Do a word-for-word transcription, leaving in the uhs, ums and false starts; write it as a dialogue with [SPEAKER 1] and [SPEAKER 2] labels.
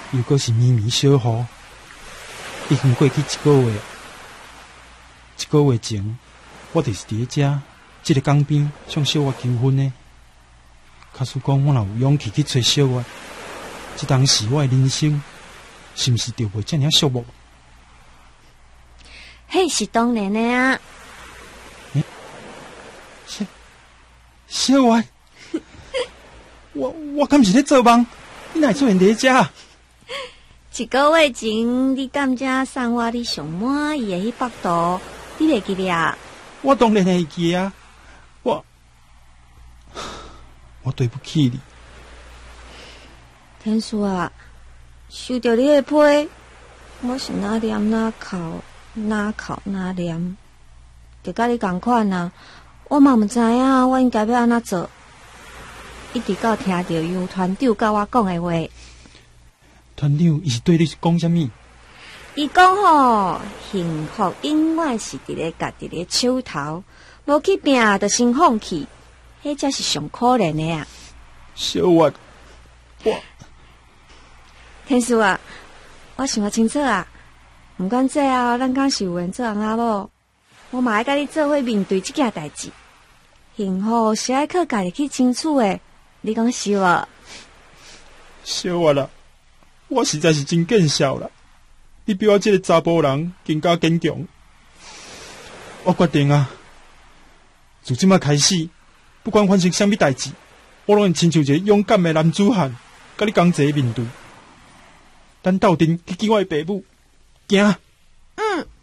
[SPEAKER 1] 又搁是绵绵小雨，已经过去一个月。一个月前，我就是伫咧遮，即个港边向小月求婚的。假使讲我若有勇气去找小月，即当时我的人生是毋是就袂遮尔寂寞？
[SPEAKER 2] 迄是当然的啊！
[SPEAKER 1] 欸、小小月，我我敢是咧做梦？你哪会出现伫遮？
[SPEAKER 2] 一个月前，你敢才送我你上满意的迄幅图，你会记得啊？
[SPEAKER 1] 我当然会记啊！我我对不起你，
[SPEAKER 2] 天叔啊！收到你的批，我是哪念哪哭，哪哭哪念，就甲你同款啊！我嘛毋知影，我应该要安怎做。一直到听到杨团长甲我讲的话，
[SPEAKER 1] 团长伊是对你讲啥物？
[SPEAKER 2] 伊讲吼，幸福永远是伫咧家己的手头，无去拼就先放弃，迄才是上可怜的啊！
[SPEAKER 1] 小月，我
[SPEAKER 2] 天叔啊，我想得清楚啊，毋管这后咱敢是有缘做翁仔某，我嘛爱甲你做伙面对这件代志。幸福是爱靠家己去争取的，你讲是无？
[SPEAKER 1] 小月啦，我实在是真见笑啦！你比我这个查甫人更加坚强。我决定啊，自即摆开始，不管发生啥物代志，我拢会亲像一个勇敢的男子汉，甲你同齐面对。咱斗阵去见我的爸母，行。